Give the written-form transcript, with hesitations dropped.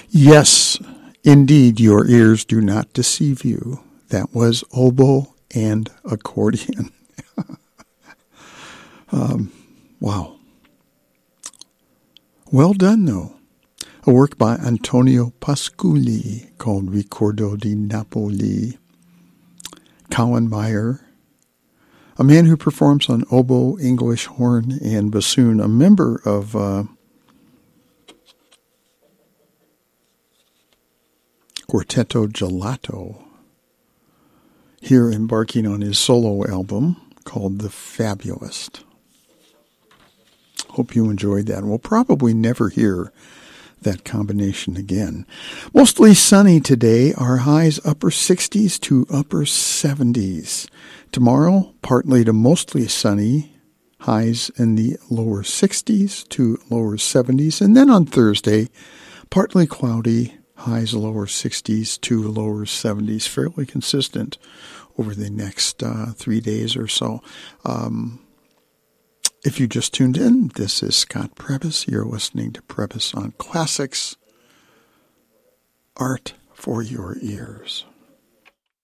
Yes, indeed, your ears do not deceive you. That was oboe and accordion. Wow. Well done, though. A work by Antonio Pasculi called Ricordo di Napoli. Colin Meyer, a man who performs on oboe, English horn, and bassoon, a member of Quartetto Gelato, here embarking on his solo album called The Fabulist. Hope you enjoyed that. We'll probably never hear that combination again. Mostly sunny today. Our highs upper 60s to upper 70s. Tomorrow, partly to mostly sunny. Highs in the lower 60s to lower 70s. And then on Thursday, partly cloudy. Highs lower 60s to lower 70s. Fairly consistent over the next 3 days or so. If you just tuned in, this is Scott Prebys. You're listening to Prebys on Classics, Art for Your Ears.